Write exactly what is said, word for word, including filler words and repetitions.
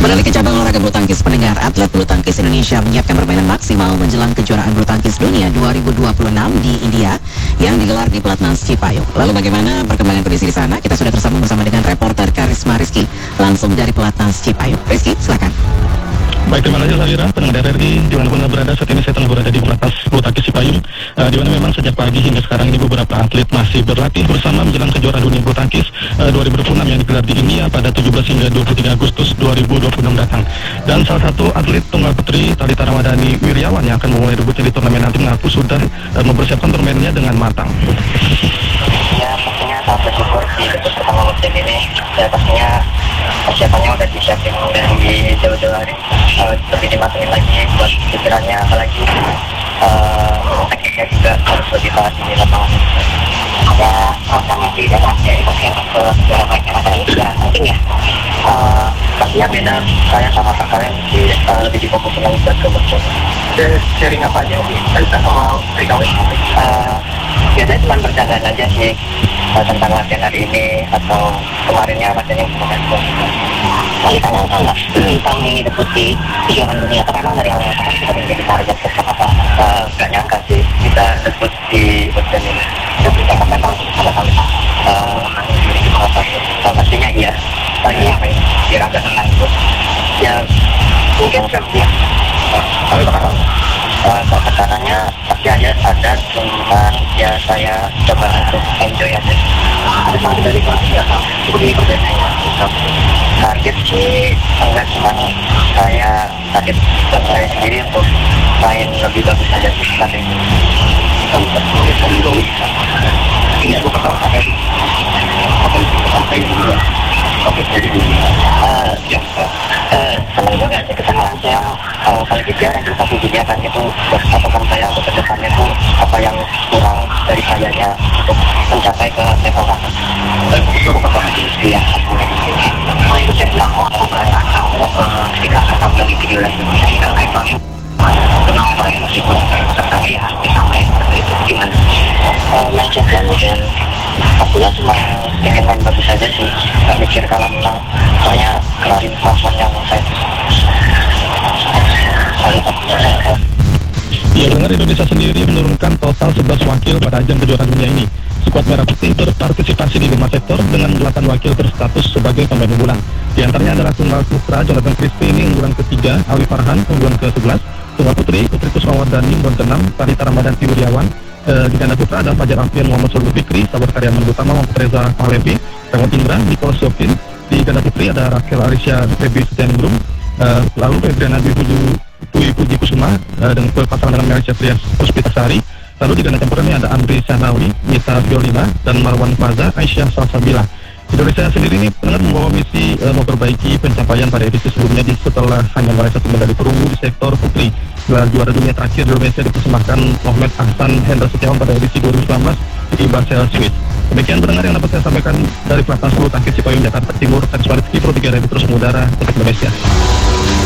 Beralih ke cabang olahraga bulu tangkis, pendengar, atlet bulu tangkis Indonesia menyiapkan permainan maksimal menjelang kejuaraan bulu tangkis dunia dua ribu dua puluh enam di India yang digelar di Pelatnas Cipayung. Lalu bagaimana perkembangan kondisi di sana? Kita sudah tersambung bersama dengan reporter Karisma Rizky langsung dari Pelatnas Cipayung. Rizky, silakan. Baik, terima kasih Safira, pendengar R R I dimanapun berada. Saat ini saya tengah berada di Pelatnas Bulu Tangkis Cipayung, uh, di mana memang sejak pagi hingga sekarang ini beberapa atlet masih berlatih bersama menjelang kejuaraan dunia bulu tangkis uh, dua ribu dua puluh enam yang digelar di India pada tujuh belas hingga dua puluh tiga Agustus dua ribu dua puluh enam datang. Dan salah satu atlet tunggal putri Thalita Ramadhani Wirjawan yang akan memulai debutnya di turnamen nanti mengaku sudah uh, mempersiapkan turnamennya dengan matang. Ya, pastinya sangat bersyukur di debut pertama musim ini. Ya, pastinya persiapannya udah disiapin dari jauh-jauh hari, uh, lebih dimatengin lagi buat pikirannya, apalagi uh, tekniknya juga harus lebih keras di lapangan. Ada orang yang tidak ada persiapan ke beberapa cara itu ya penting ya. Uh, pastinya beda saya sama kalian di, uh, lebih difokusin lagi buat ke musim. Dan sharing apa aja sih kita sama Rikawi? Uh, biasanya cuma bercandaan aja sih uh, tentang latihan hari ini atau kemarinnya latihan yang kemarin. Kali kan tahu nggak tahun ini debut di kejuaraan dunia terkenal dari awal kita menjadi target bersama apa? Uh, gak nyangka sih kita debut di event ini. Tapi kita memang ada kali uh, diri kita apa? Uh, pastinya iya. Tadi apa ini? Kira agak tenang itu. Ya mungkin sih. Tapi bakal uh, kekanannya pasti aja ada, cuman ya saya coba untuk enjoy aja. Ada sangat dari kelas ya, cukup ini perbedaannya ya. Target sih enggak, cuma saya target buat saya sendiri untuk main lebih bagus aja sih nanti. Kita bisa tulis dulu. Ini aku pertama kali. Oke, sampai dulu. Oke, jadi uh, ya, uh, senang juga sih kesalahan saya. Kalau kali kejar yang satu dunia kan itu patokan saya untuk kedepannya itu apa yang kurang dari sayanya untuk mencapai ke level atas. Itu pertama kali ya. Itu saya bilang ketika saya tahu lagi video lagi saya level kenapa ya meskipun sekali ya sampai seperti itu gimana mindset dan mungkin akunya cuma ingin main bagus saja sih, gak mikir kalau menang saya kelarin pasan yang saya Ya, dengar Indonesia sendiri menurunkan total sebelas wakil pada ajang kejuaraan dunia ini. Skuad Merah Putih berpartisipasi di lima sektor dengan delapan wakil berstatus sebagai pemain unggulan. Di antaranya adalah Tunggal Putra Jonathan Crispy ini unggulan ketiga, Ali Farhan unggulan ke sebelas, Tunggal Putri Putri Kusmawardani unggulan keenam, Thalita Ramadhani Wirjawan. E, di ganda putra ada Fajar Alfian Muhammad Sulul Fikri, Sabar Karyaman utama Muhammad Reza Pahlevi, Raymond Indra, Nicole Siopin. Di ganda putri ada Rakel Arisya Debbie Setianbrum, e, lalu Febriana Dwi Puji Puji Kusuma e, dengan pasangan dengan Melisha Trias Puspitasari. Lalu di ganda campuran ini ada Andri Sanawi, Mita Violina, dan Marwan Plaza, Aisyah Salsabila. Indonesia sendiri ini benar membawa misi e, memperbaiki pencapaian pada edisi sebelumnya di setelah hanya meraih satu medali perunggu di sektor putri. Gelar juara dunia terakhir di Indonesia dipersembahkan Muhammad Ahsan Hendra Setiawan pada edisi dua ribu sembilan belas di Basel, Swiss. Demikian pendengar yang dapat saya sampaikan dari Pelatnas Bulu Tangkis Cipayung, Jakarta Timur. Karisma Rizky, Pro tiga Ready terus mengudara untuk Indonesia.